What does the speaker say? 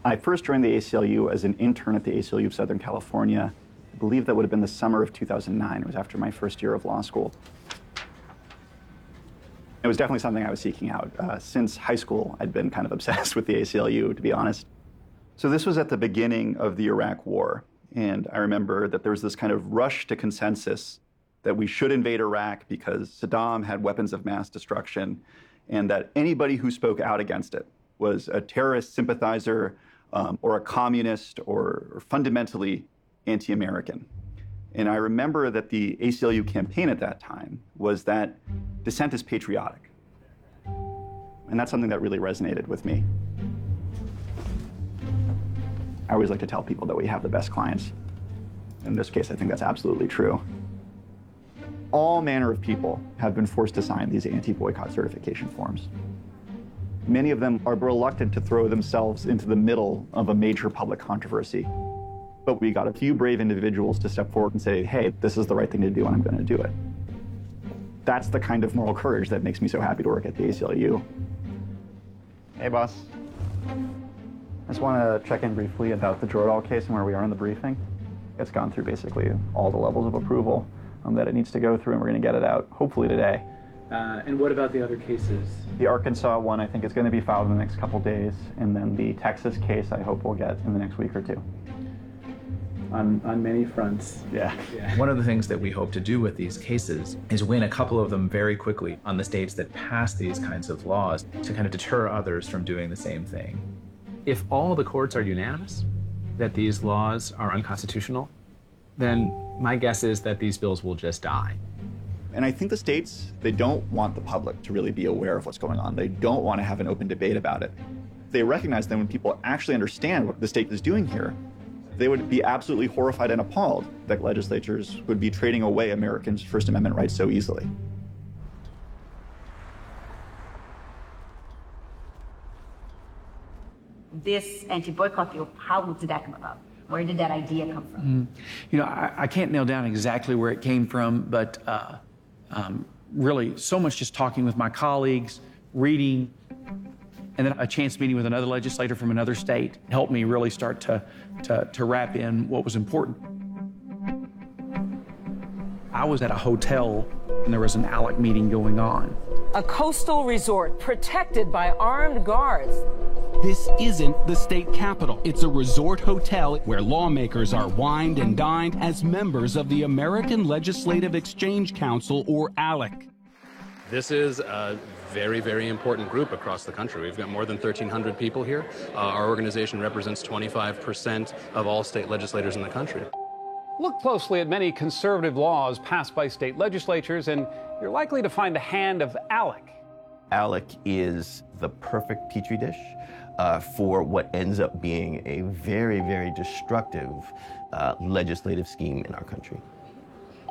I first joined the ACLU as an intern at the ACLU of Southern California. I believe that would have been the summer of 2009. It was after my first year of law school. It was definitely something I was seeking out. Since high school, I'd been kind of obsessed with the ACLU, to be honest. So this was at the beginning of the Iraq War, and I remember that there was this kind of rush to consensus that we should invade Iraq because Saddam had weapons of mass destruction, and that anybody who spoke out against it was a terrorist sympathizer or a communist or fundamentally anti-American. And I remember that the ACLU campaign at that time was that dissent is patriotic. And that's something that really resonated with me. I always like to tell people that we have the best clients. In this case, I think that's absolutely true. All manner of people have been forced to sign these anti-boycott certification forms. Many of them are reluctant to throw themselves into the middle of a major public controversy. But we got a few brave individuals to step forward and say, hey, this is the right thing to do and I'm going to do it. That's the kind of moral courage that makes me so happy to work at the ACLU. Hey, boss. I just want to check in briefly about the Jordahl case and where we are in the briefing. It's gone through basically all the levels of approval that it needs to go through, and we're going to get it out, hopefully today. And what about the other cases? The Arkansas one, I think, is going to be filed in the next couple days, and then the Texas case, I hope we'll get in the next week or two. On many fronts. Yeah. One of the things that we hope to do with these cases is win a couple of them very quickly on the states that pass these kinds of laws to kind of deter others from doing the same thing. If all the courts are unanimous that these laws are unconstitutional, then my guess is that these bills will just die. And I think the states, they don't want the public to really be aware of what's going on. They don't want to have an open debate about it. They recognize that when people actually understand what the state is doing here, they would be absolutely horrified and appalled that legislatures would be trading away Americans' First Amendment rights so easily. This anti-boycott bill, how did that come about? Where did that idea come from? You know, I can't nail down exactly where it came from, but really so much just talking with my colleagues, reading, and then a chance meeting with another legislator from another state helped me really start to wrap in what was important. I was at a hotel and there was an ALEC meeting going on. A coastal resort protected by armed guards. This isn't the state capitol. It's a resort hotel where lawmakers are wined and dined as members of the American Legislative Exchange Council, or ALEC. This is a very, very important group across the country. We've got more than 1,300 people here. Our organization represents 25% of all state legislators in the country. Look closely at many conservative laws passed by state legislatures, and you're likely to find the hand of ALEC. ALEC is the perfect petri dish for what ends up being a very, very destructive legislative scheme in our country.